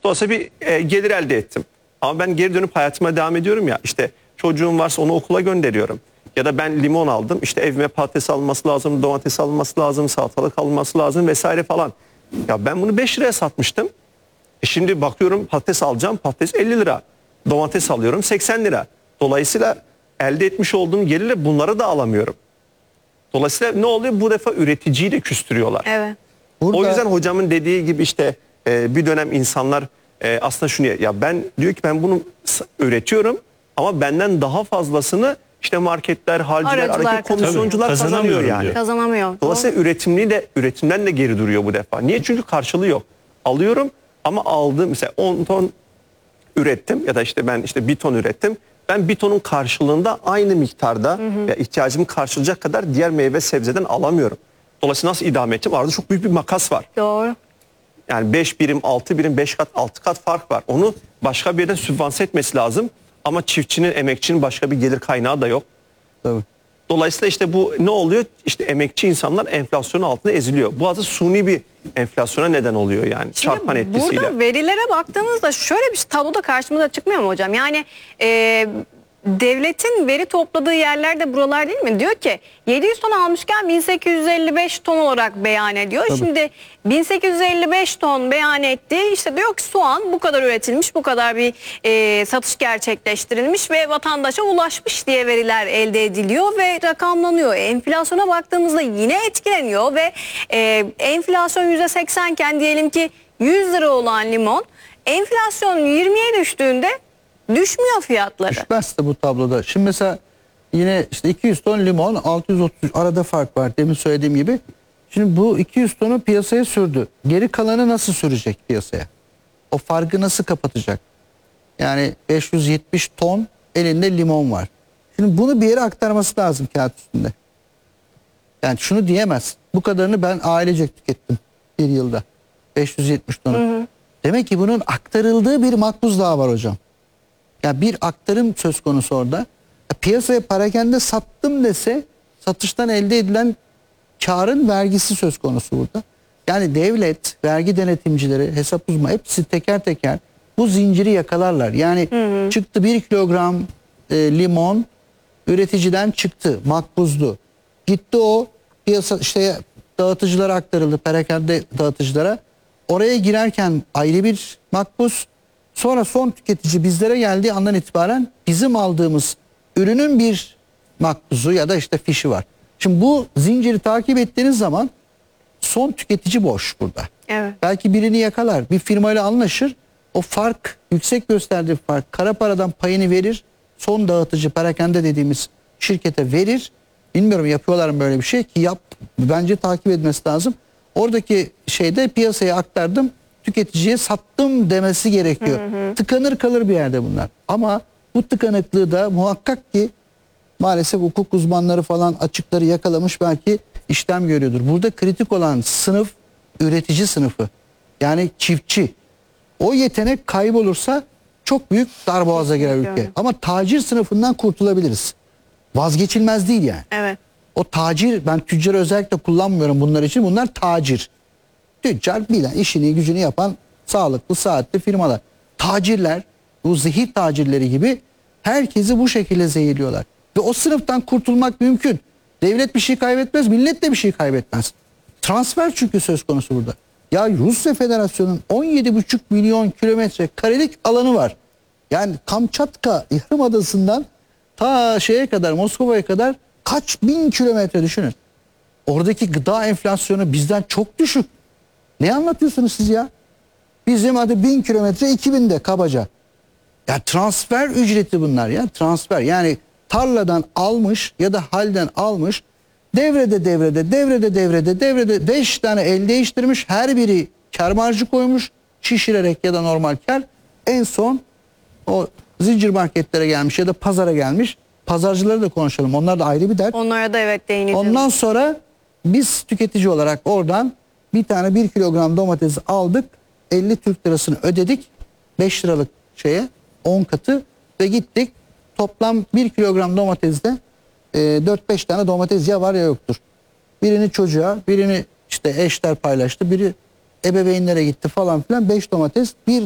Dolayısıyla bir gelir elde ettim. Ama ben geri dönüp hayatıma devam ediyorum ya. İşte çocuğum varsa onu okula gönderiyorum. Ya da ben limon aldım. İşte evime patates alınması lazım, domates alınması lazım, salatalık alınması lazım vesaire falan. Ya ben bunu 5 liraya satmıştım. Şimdi bakıyorum patates alacağım. Patates 50 lira. Domates alıyorum 80 lira. Dolayısıyla elde etmiş olduğum gelirle bunları da alamıyorum. Dolayısıyla ne oluyor? Bu defa üreticiyi de küstürüyorlar. Evet. O yüzden hocamın dediği gibi işte bir dönem insanlar aslında şunu ya ben diyor ki ben bunu üretiyorum ama benden daha fazlasını işte marketler, halciler, Aracılar komisyoncular kazanıyor yani. Diyor. Kazanamıyor. Dolayısıyla üretimden de geri duruyor bu defa. Niye? Çünkü karşılığı yok. Alıyorum ama aldığım mesela 10 ton ürettim ya da işte ben işte 1 ton ürettim. Ben 1 tonun karşılığında aynı miktarda ya ihtiyacımı karşılayacak kadar diğer meyve sebzeden alamıyorum. Dolayısıyla nasıl idame edeceğim? Arada çok büyük bir makas var. Doğru. Yani 5 birim, 6 birim, 5 kat, 6 kat fark var. Onu başka bir yerden sübvanse etmesi lazım. Ama çiftçinin, emekçinin başka bir gelir kaynağı da yok. Tabii. Dolayısıyla işte bu ne oluyor? İşte emekçi insanlar enflasyonun altında eziliyor. Bu aslında suni bir enflasyona neden oluyor yani çarpan etkisiyle. Burada verilere baktığımızda şöyle bir tabloda karşımıza çıkmıyor mu hocam? Yani devletin veri topladığı yerler de buralar değil mi? Diyor ki 700 ton almışken 1855 ton olarak beyan ediyor. Tabii. Şimdi 1855 ton beyan etti. İşte diyor ki soğan bu kadar üretilmiş, bu kadar bir satış gerçekleştirilmiş ve vatandaşa ulaşmış diye veriler elde ediliyor ve rakamlanıyor. Enflasyona baktığımızda yine etkileniyor ve enflasyon %80 iken diyelim ki 100 lira olan limon enflasyon 20'ye düştüğünde düşmüyor fiyatları. Düşmez de bu tabloda. Şimdi mesela yine işte 200 ton limon, 630 arada fark var demin söylediğim gibi. Şimdi bu 200 tonu piyasaya sürdü. Geri kalanı nasıl sürecek piyasaya? O farkı nasıl kapatacak? Yani 570 ton elinde limon var. Şimdi bunu bir yere aktarması lazım kağıt üstünde. Yani şunu diyemez. Bu kadarını ben ailecek tükettim bir yılda. 570 tonu. Demek ki bunun aktarıldığı bir makbuz daha var hocam. Ya bir aktarım söz konusu orada. Piyasaya parakende sattım dese satıştan elde edilen karın vergisi söz konusu burada. Yani devlet, vergi denetimcileri, hesap uzmanı hepsi teker teker bu zinciri yakalarlar. Yani çıktı 1 kilogram limon üreticiden çıktı, makbuzdu. Gitti o piyasa işte dağıtıcılara aktarıldı, perakende dağıtıcılara. Oraya girerken ayrı bir makbuz. Sonra son tüketici bizlere geldiği andan itibaren bizim aldığımız ürünün bir makbuzu ya da işte fişi var. Şimdi bu zinciri takip ettiğiniz zaman son tüketici boş burada. Evet. Belki birini yakalar, bir firmayla anlaşır. O fark, yüksek gösterdiği fark, kara paradan payını verir. Son dağıtıcı, perakende dediğimiz şirkete verir. Bilmiyorum yapıyorlar mı böyle bir şey ki bence takip etmesi lazım. Oradaki şeyde piyasaya aktardım, tüketiciye sattım demesi gerekiyor. Tıkanır kalır bir yerde bunlar. Ama bu tıkanıklığı da muhakkak ki maalesef hukuk uzmanları falan açıkları yakalamış, belki işlem görüyordur. Burada kritik olan sınıf üretici sınıfı. Yani çiftçi. O yetenek kaybolursa çok büyük darboğaza girer ülke. Ama tacir sınıfından kurtulabiliriz. Vazgeçilmez değil yani. Evet. O tacir, ben tüccarı özellikle kullanmıyorum bunlar için. Bunlar tacir. Tüccar bilen, işini gücünü yapan sağlıklı, saatli firmalar. Tacirler, bu zehir tacirleri gibi herkesi bu şekilde zehirliyorlar. Ve o sınıftan kurtulmak mümkün. Devlet bir şey kaybetmez, millet de bir şey kaybetmez. Transfer çünkü söz konusu burada. Ya Rusya Federasyonu'nun 17,5 milyon kilometre karelik alanı var. Yani Kamçatka Yarımadası'ndan ta şeye kadar, Moskova'ya kadar kaç bin kilometre düşünün. Oradaki gıda enflasyonu bizden çok düşük. Ne anlatıyorsunuz siz ya? Bizim hadi 1000 kilometre 2000'de kabaca. Ya transfer ücreti bunlar ya, transfer. Yani tarladan almış ya da halden almış, devrede 5 tane el değiştirmiş, her biri kar marjı koymuş, şişirerek ya da normal kar. En son o zincir marketlere gelmiş ya da pazara gelmiş. Pazarcıları da konuşalım. Onlar da ayrı bir dert. Onlara da evet değineceğiz. Ondan sonra biz tüketici olarak oradan bir tane 1 kilogram domatesi aldık. 50 Türk lirasını ödedik. 5 liralık şeye 10 katı ve gittik. Toplam 1 kilogram domatesde 4-5 tane domates ya var ya yoktur. Birini çocuğa, birini işte eşler paylaştı. Biri ebeveynlere gitti falan filan. 5 domates, bir